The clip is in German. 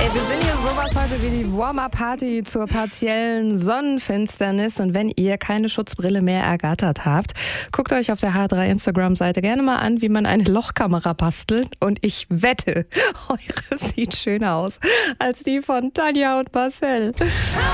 Ey, wir sind hier sowas heute wie die Warm-Up-Party zur partiellen Sonnenfinsternis. Und wenn ihr keine Schutzbrille mehr ergattert habt, guckt euch auf der H3 Instagram-Seite gerne mal an, wie man eine Lochkamera bastelt. Und ich wette, eure sieht schöner aus als die von Tanja und Marcel.